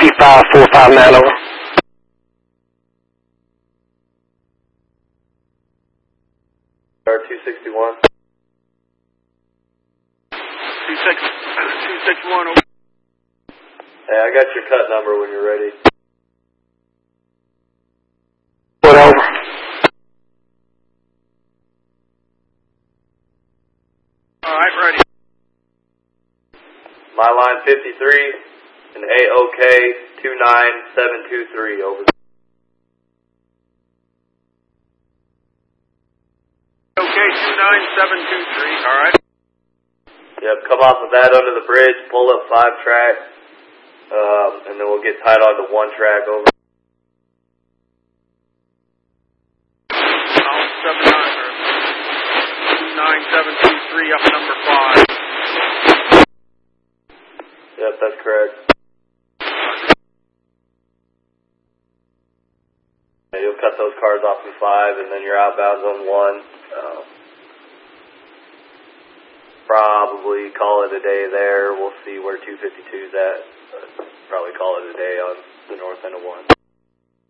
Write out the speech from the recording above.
265-459 over. R261. 261 over. Hey, I got your cut number when you're ready. What over? Alright, ready. My line 53 and AOK 29723 over. Okay, 29723, alright. Yep, come off of that under the bridge, pull up 5 track, and then we'll get tied onto 1 track over. 29723 up number 5. Yep, that's correct. Yeah, you'll cut those cars off in 5, and then you're outbounds on 1. Probably call it a day there. We'll see where 252's at. But probably call it a day on the north end of 1.